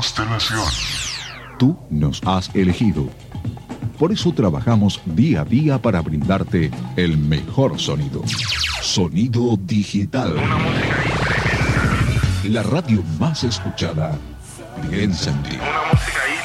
constelación. Tú nos has elegido. Por eso trabajamos día a día para brindarte el mejor sonido. Sonido digital. Una música ahí tremenda. La radio más escuchada. Piensa en ti. Una música ahí